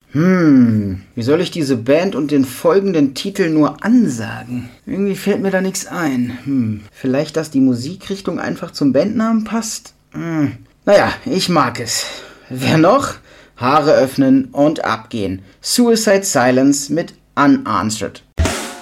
Wie soll ich diese Band und den folgenden Titel nur ansagen? Irgendwie fällt mir da nichts ein. Vielleicht, dass die Musikrichtung einfach zum Bandnamen passt? Naja, ich mag es. Wer noch? Haare öffnen und abgehen. Suicide Silence mit Unanswered.